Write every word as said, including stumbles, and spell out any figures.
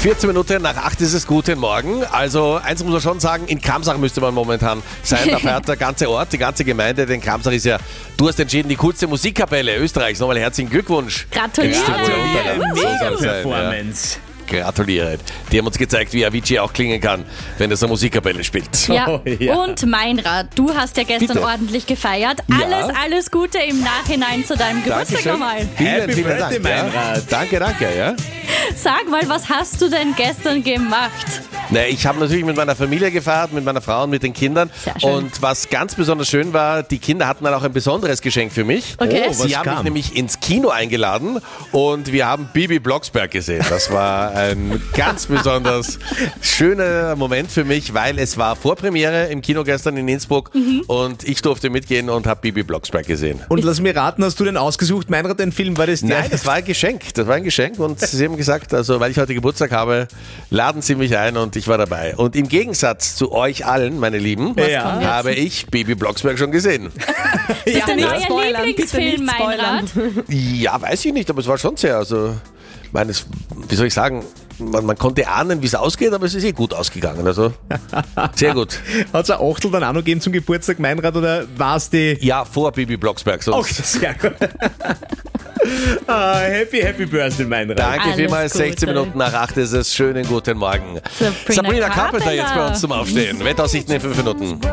vierzehn Minuten nach acht ist es guten Morgen. Also eins muss man schon sagen, in Kramsach müsste man momentan sein. Da feiert der ganze Ort, die ganze Gemeinde. Denn Kramsach ist ja, du hast entschieden, die coolste Musikkapelle Österreichs. Nochmal herzlichen Glückwunsch. Gratuliere. Mega Performance. Gratuliere. Die haben uns gezeigt, wie Avicii auch klingen kann, wenn er so Musikkapelle spielt. Ja. Oh, ja. Und Meinrad, du hast ja gestern Bitte. ordentlich gefeiert. Ja. Alles, alles Gute im Nachhinein zu deinem Geburtstag nochmal. Vielen, Happy vielen Birthday, Dank. Ja. Meinrad. Danke, danke. Ja. Sag mal, was hast du denn gestern gemacht? Na, ich habe natürlich mit meiner Familie gefeiert, mit meiner Frau und mit den Kindern. Sehr schön. Und was ganz besonders schön war, die Kinder hatten dann auch ein besonderes Geschenk für mich. Okay. Oh, was Sie haben kam? mich nämlich ins Kino eingeladen und wir haben Bibi Blocksberg gesehen. Das war ein ganz besonders schöner Moment für mich, weil es war Vorpremiere im Kino gestern in Innsbruck und ich durfte mitgehen und habe Bibi Blocksberg gesehen. Und lass mir raten, hast du denn ausgesucht, Meinrad, den Film? War das der? Nein, das war ein Geschenk. Das war ein Geschenk und sie haben gesagt, also weil ich heute Geburtstag habe, laden Sie mich ein und ich war dabei. Und im Gegensatz zu euch allen, meine Lieben, Ja. kommt jetzt? habe ich Bibi Blocksberg schon gesehen. Ist das denn nicht euer spoilern, Lieblingsfilm, bitte nicht Meinrad? Ja, weiß ich nicht, aber es war schon sehr, also, ich meine, es, wie soll ich sagen, man, man konnte ahnen, wie es ausgeht, aber es ist eh gut ausgegangen, also sehr gut. Hat es ein Achtel dann auch noch gegeben zum Geburtstag, Meinrad, oder war es die... Ja, vor Bibi Blocksberg, sonst. Okay, sehr gut. ah, happy, happy Birthday, Meinrad. Danke Alles vielmals, Gute. sechzehn Minuten nach acht ist es. Schönen guten Morgen. Sabrina Sabrina Carpenter Carpenter. jetzt bei uns zum Aufstehen. Wetteraussichten in fünf Minuten.